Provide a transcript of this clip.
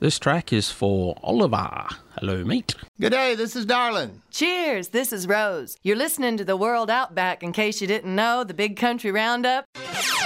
This track is for Oliver. Hello, mate. Good day, this is Darlin. Cheers, this is Rose. You're listening to The World Outback, in case you didn't know, the Big Country Roundup.